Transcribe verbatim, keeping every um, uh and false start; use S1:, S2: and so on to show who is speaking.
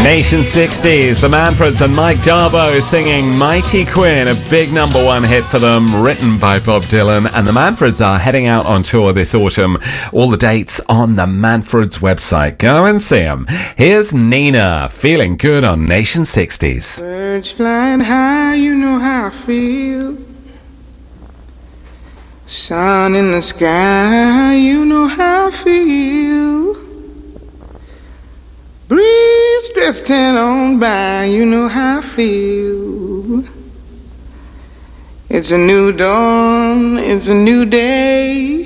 S1: Nation sixties, the Manfreds and Mike Darbo singing Mighty Quinn, a big number one hit for them, written by Bob Dylan. And the Manfreds are heading out on tour this autumn. All the dates on the Manfreds website. Go and see them. Here's Nina, Feeling Good on Nation sixties.
S2: Birds flying high, you know how I feel. Sun in the sky, you know how I feel. Breeze drifting on by, you know how I feel. It's a new dawn, it's a new day.